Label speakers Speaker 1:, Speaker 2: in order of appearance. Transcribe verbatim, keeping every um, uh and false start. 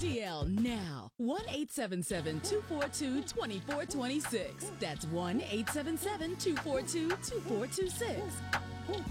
Speaker 1: D L now. one eight seven seven, two four two, two four two six. That's one eight seven seven, two four two, two four two six.